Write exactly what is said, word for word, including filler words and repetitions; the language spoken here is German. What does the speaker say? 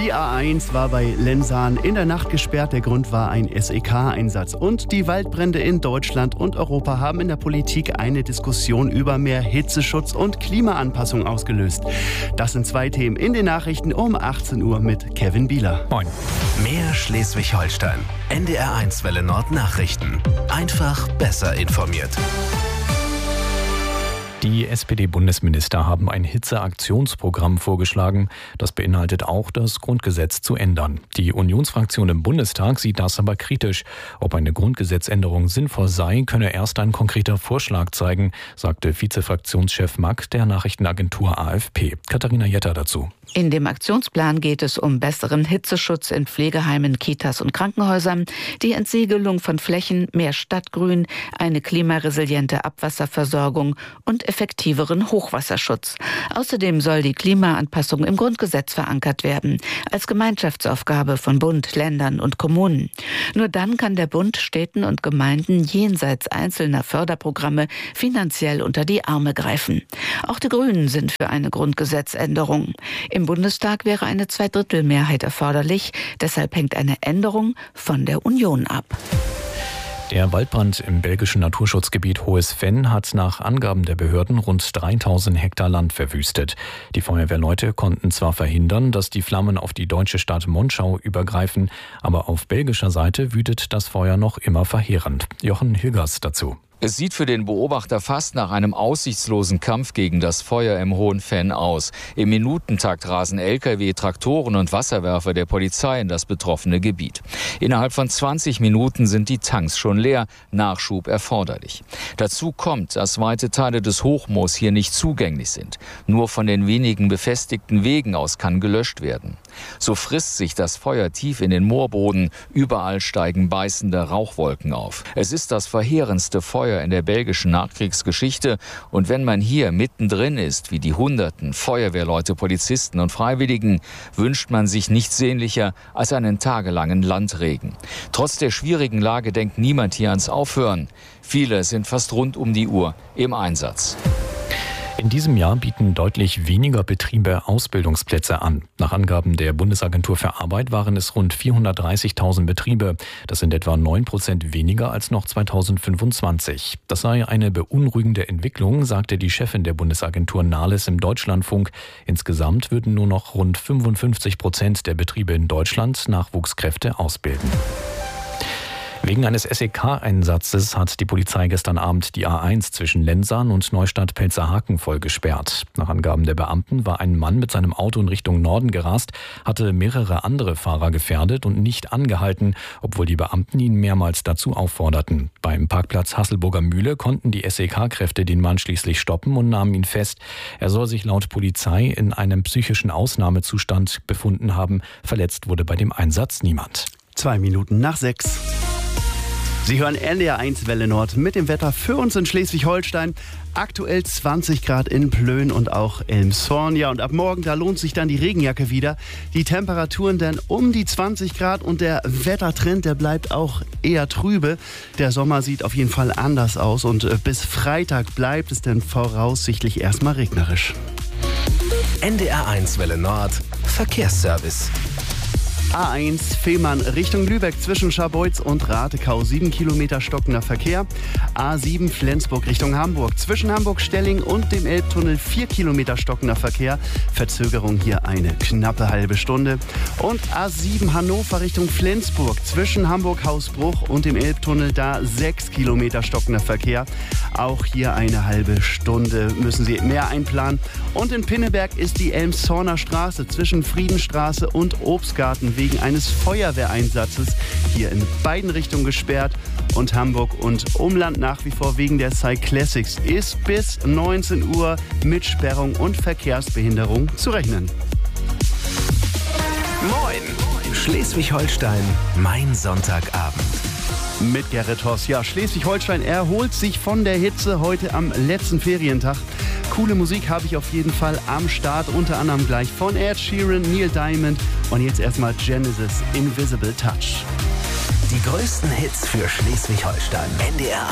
Die A eins war bei Lensahn in der Nacht gesperrt. Der Grund war ein S E K-Einsatz. Und die Waldbrände in Deutschland und Europa haben in der Politik eine Diskussion über mehr Hitzeschutz und Klimaanpassung ausgelöst. Das sind zwei Themen in den Nachrichten um achtzehn Uhr mit Kevin Bieler. Moin. Mehr Schleswig-Holstein. N D R eins Welle Nord Nachrichten. Einfach besser informiert. Die S P D-Bundesminister haben ein Hitzeaktionsprogramm vorgeschlagen. Das beinhaltet auch, das Grundgesetz zu ändern. Die Unionsfraktion im Bundestag sieht das aber kritisch. Ob eine Grundgesetzänderung sinnvoll sei, könne erst ein konkreter Vorschlag zeigen, sagte Vizefraktionschef Mack der Nachrichtenagentur A F P. Katharina Jetter dazu. In dem Aktionsplan geht es um besseren Hitzeschutz in Pflegeheimen, Kitas und Krankenhäusern, die Entsiegelung von Flächen, mehr Stadtgrün, eine klimaresiliente Abwasserversorgung und effektiveren Hochwasserschutz. Außerdem soll die Klimaanpassung im Grundgesetz verankert werden, als Gemeinschaftsaufgabe von Bund, Ländern und Kommunen. Nur dann kann der Bund Städten und Gemeinden jenseits einzelner Förderprogramme finanziell unter die Arme greifen. Auch die Grünen sind für eine Grundgesetzänderung. Im Bundestag wäre eine Zweidrittelmehrheit erforderlich, deshalb hängt eine Änderung von der Union ab. Der Waldbrand im belgischen Naturschutzgebiet Hohes Venn hat nach Angaben der Behörden rund dreitausend Hektar Land verwüstet. Die Feuerwehrleute konnten zwar verhindern, dass die Flammen auf die deutsche Stadt Monschau übergreifen, aber auf belgischer Seite wütet das Feuer noch immer verheerend. Jochen Hilgers dazu. Es sieht für den Beobachter fast nach einem aussichtslosen Kampf gegen das Feuer im Hohen Venn aus. Im Minutentakt rasen L K W, Traktoren und Wasserwerfer der Polizei in das betroffene Gebiet. Innerhalb von zwanzig Minuten sind die Tanks schon leer, Nachschub erforderlich. Dazu kommt, dass weite Teile des Hochmoos hier nicht zugänglich sind. Nur von den wenigen befestigten Wegen aus kann gelöscht werden. So frisst sich das Feuer tief in den Moorboden. Überall steigen beißende Rauchwolken auf. Es ist das verheerendste Feuer in der belgischen Nachkriegsgeschichte. Und wenn man hier mittendrin ist, wie die Hunderten Feuerwehrleute, Polizisten und Freiwilligen, wünscht man sich nichts sehnlicher als einen tagelangen Landregen. Trotz der schwierigen Lage denkt niemand hier ans Aufhören. Viele sind fast rund um die Uhr im Einsatz. In diesem Jahr bieten deutlich weniger Betriebe Ausbildungsplätze an. Nach Angaben der Bundesagentur für Arbeit waren es rund vierhundertdreißigtausend Betriebe. Das sind etwa neun Prozent weniger als noch zweitausendfünfundzwanzig. Das sei eine beunruhigende Entwicklung, sagte die Chefin der Bundesagentur Nahles im Deutschlandfunk. Insgesamt würden nur noch rund fünfundfünfzig Prozent der Betriebe in Deutschland Nachwuchskräfte ausbilden. Wegen eines S E K-Einsatzes hat die Polizei gestern Abend die A eins zwischen Lensahn und Neustadt-Pelzerhaken voll gesperrt. Nach Angaben der Beamten war ein Mann mit seinem Auto in Richtung Norden gerast, hatte mehrere andere Fahrer gefährdet und nicht angehalten, obwohl die Beamten ihn mehrmals dazu aufforderten. Beim Parkplatz Hasselburger Mühle konnten die S E K-Kräfte den Mann schließlich stoppen und nahmen ihn fest. Er soll sich laut Polizei in einem psychischen Ausnahmezustand befunden haben. Verletzt wurde bei dem Einsatz niemand. Zwei Minuten nach sechs. Sie hören N D R eins Welle Nord mit dem Wetter für uns in Schleswig-Holstein. Aktuell zwanzig Grad in Plön und auch Elmshorn. Ja, und ab morgen, da lohnt sich dann die Regenjacke wieder. Die Temperaturen dann um die zwanzig Grad und der Wettertrend, der bleibt auch eher trübe. Der Sommer sieht auf jeden Fall anders aus und bis Freitag bleibt es dann voraussichtlich erstmal regnerisch. N D R eins Welle Nord Verkehrsservice. A eins Fehmarn Richtung Lübeck zwischen Scharbeutz und Ratekau, sieben Kilometer stockender Verkehr. A sieben Flensburg Richtung Hamburg zwischen Hamburg-Stelling und dem Elbtunnel, vier Kilometer stockender Verkehr. Verzögerung hier eine knappe halbe Stunde. Und A sieben Hannover Richtung Flensburg zwischen Hamburg-Hausbruch und dem Elbtunnel, da sechs Kilometer stockender Verkehr. Auch hier eine halbe Stunde müssen Sie mehr einplanen. Und in Pinneberg ist die Elmshorner Straße zwischen Friedenstraße und Obstgarten wegen eines Feuerwehreinsatzes hier in beiden Richtungen gesperrt. Und Hamburg und Umland nach wie vor wegen der Cyclassics ist bis neunzehn Uhr mit Sperrung und Verkehrsbehinderung zu rechnen. Moin! Schleswig-Holstein, mein Sonntagabend. Mit Gerrit Hoss. Ja, Schleswig-Holstein erholt sich von der Hitze heute am letzten Ferientag. Coole Musik habe ich auf jeden Fall am Start, unter anderem gleich von Ed Sheeran, Neil Diamond und jetzt erstmal Genesis, Invisible Touch. Die größten Hits für Schleswig-Holstein. N D R